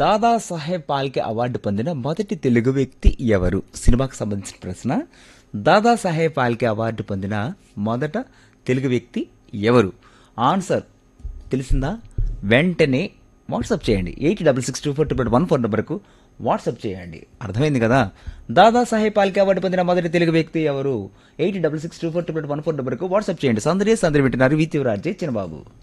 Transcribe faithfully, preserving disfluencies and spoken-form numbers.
Dadasaheb Phalke award పొందిన మొదటి తెలుగు వ్యక్తి ఎవరు? సినిమాకి సంబంధించిన ప్రశ్న. దాదాసాహెబ్ ఫాల్కే అవార్డు పొందిన మొదట తెలుగు వ్యక్తి ఎవరు? ఆన్సర్ తెలిసిందా? వెంటనే వాట్సాప్ చేయండి. Eight double six two four two one four నెంబర్కు వాట్సాప్ చేయండి. అర్థమైంది కదా? దాదాసాహెబ్ ఫాల్కే అవార్డు పొందిన మొదటి తెలుగు వ్యక్తి ఎవరు? Eight double six two four two one four నెంబర్కు వాట్సాప్ చేయండి. సందడి సందడి వింటున్నారు విత్ యువరాజే చిన్నబాబు.